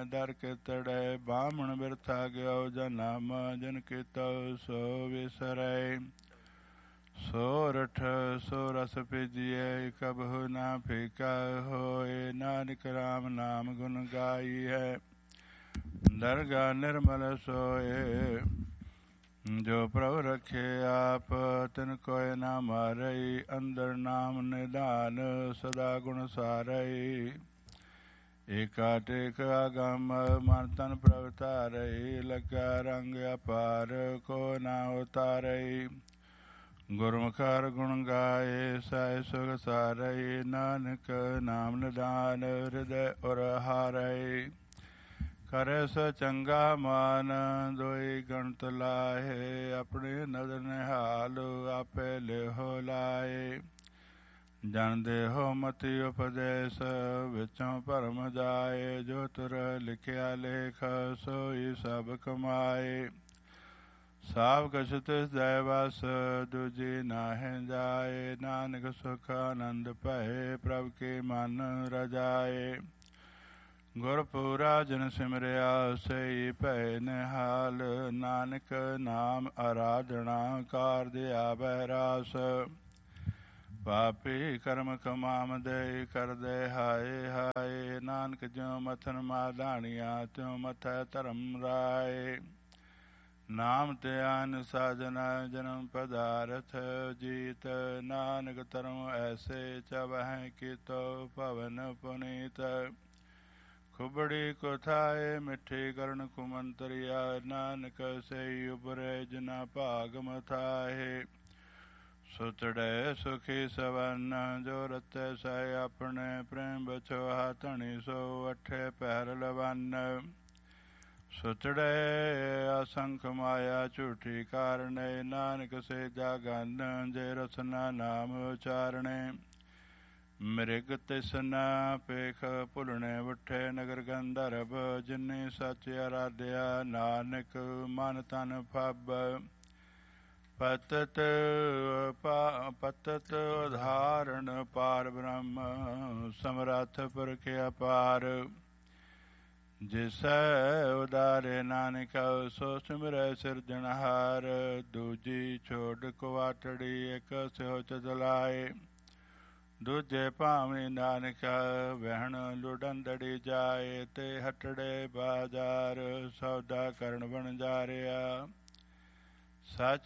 ਦਰ ਕੇ ਤੜੈ। ਬਾਹਮਣ ਬਿਰਥਾ ਗਿਓ ਜਨ ਨਾਮ ਜਨ ਕੀਤੋ ਸੋ ਵਿਸਰੈ। ਸੋਰਠ ਸੋ ਰਸ ਭੇਜੀਐ ਕਬਹੁ ਨਾ ਫੀਕਾ ਹੋਏ। ਨਾਨਕ ਰਾਮ ਨਾਮ ਗੁਣ ਗਾਈਐ ਦਰਗਾ ਨਿਰਮਲ ਸੋਏ। ਜੋ ਪ੍ਰਭ ਰਖੇ ਆਪ ਤਿਨ ਕੋਇ ਨਾ ਮਾਰਈ। ਅੰਦਰ ਨਾਮ ਨਿਧਾਨ ਸਦਾ ਗੁਣ ਸਾਰਈ। ਏਕਾ ਟੇਕ ਆਗਮ ਮਨ ਤਨ ਪ੍ਰਭ ਧਾਰਈ। ਲੱਗਾ ਰੰਗ ਅਪਾਰ ਕੋ ਨਾ ਉਤਾਰਈ। ਗੁਰਮੁਖ ਹਰਿ ਗੁਣ ਗਾਏ ਸਾਇ ਸੁਖ ਸਾਰਈ। ਨਾਨਕ ਨਾਮ ਨਿਧਾਨ ਹਿਰਦੈ ਉਰ ਹਾਰਈ। ਕਰੇ ਸੋ ਚੰਗਾ ਮਾਨ ਦੋਈ ਗਣਤ ਲਾਹੇ। ਆਪਣੀ ਨਦਰ ਨਿਹਾਲ ਆਪੇ ਲਿਹੋ ਲਾਏ। ਜਨ ਦੇਹੋ ਮਤੀ ਉਪਦੇਸ਼ ਵਿੱਚੋਂ ਭਰਮ ਜਾਏ। ਜੋ ਤੁਰ ਲਿਖਿਆ ਲੇਖ ਸੋਈ ਸਭ ਕਮਾਏ। ਸਭ ਕਛ ਤਿਸ ਦਇ ਵਸ ਦੂਜੀ ਨਾਹਿ ਜਾਏ। ਨਾਨਕ ਸੁਖ ਆਨੰਦ ਭਏ ਪ੍ਰਭ ਕੀ ਮਨ ਰਜਾਏ। ਗੁਰ ਪੂਰਾ ਜਿਨ ਸਿਮਰਿਆ ਸਈ ਭੈ ਨਿਹਾਲ। ਨਾਨਕ ਨਾਮ ਆਰਾਧਨਾ ਕਾਰ ਦਿਆਵੈ ਰਾਸ। ਪਾਪੀ ਕਰਮ ਕਮਾਵਦੇ ਕਰਦੇ ਹਾਏ ਹਾਏ। ਨਾਨਕ ਜਿਉ ਮਥਨ ਮਾਧਾਣੀਆਂ ਤਿਉ ਮਥੈ ਧਰਮ ਰਾਏ। ਨਾਮ ਧਿਆਨ ਸਾਜਨਾ ਜਨਮ ਪਦਾਰਥ ਜੀਤ। ਨਾਨਕ ਧਰਮ ਐਸੇ ਚਵਹਿ ਕੀਤੋ ਭਵਨ ਪੁਨੀਤ। ਖੁਬੜੀ ਕੁਥਾਏ ਮਿੱਠੀ ਕਰਨ ਕੁਮੰਤਰੀਆ। ਨਾਨਕ ਸਈ ਉਬਰੇ ਜਿਨਾ ਭਾਗ ਮਥਾਏ। ਸੁਤੜੈ ਸੁਖੀ ਸਵਨ ਜੋ ਰਤੈ ਸਹਿ ਆਪਣੇ। ਪ੍ਰੇਮ ਬਛੋਹਾ ਧਣੀ ਸੋ ਅਠੇ ਪਹਿਰ ਲਵਨ। ਸੁਤੜੈ ਅਸੰਖ ਮਾਇਆ ਝੂਠੀ ਕਾਰਣੇ। ਨਾਨਕ ਸੇ ਜਾਗਨ ਜੇ ਰਸਨਾ ਨਾਮ ਉਚਾਰਣੇ। ਮ੍ਰਿਗ ਤਿਸ ਨਾ ਪੇਖ ਭੁਲਣੇ ਵਠੇ ਨਗਰ ਗੰਧਰਵ। ਜਿਨੀ ਸਚ ਆਰਾਧਿਆ ਨਾਨਕ ਮਨ ਤਨ ਫਬ। ਪਤਤ ਉਦਾਹਰਣ ਪਾਰ ਬ੍ਰਹਮ ਸਮਰੱਥ ਪੁਰਖ ਅਪਾਰ। ਜਿਸੈ ਉਦਾਰੇ ਨਾਨਕ ਸੋ ਸਿਮਰੈ ਸਿਰਜਣਹਾਰ। ਦੂਜੀ ਛੋੜ ਕੁਵਾਟੜੀ ਇਕ ਸਿਓ ਚਤਲਾਏ। ਦੂਜੇ ਭਾਵੇਂ ਨਾਨਕ ਵਹਿਣ ਲੁਡੰਦੜੀ ਜਾਏ। ਤੇ ਹਟੜੇ ਬਾਜ਼ਾਰ ਸੌਦਾ ਕਰਨ ਵਣਜਾਰਿਆ। ਸੱਚ